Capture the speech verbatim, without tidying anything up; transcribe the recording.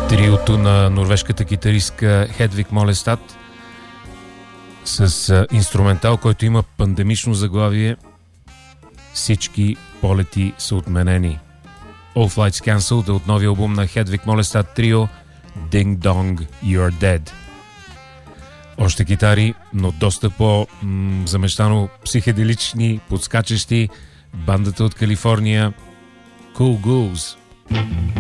Триото на норвежката китаристка Хедвиг Молестад с инструментал, който има пандемично заглавие "Всички полети са отменени". All Flights Cancelled от новия албум на Хедвиг Молестад трио Ding Dong You're Dead. Още китари, но доста по-замещано психеделични, подскачащи, бандата от Калифорния Cool Ghouls.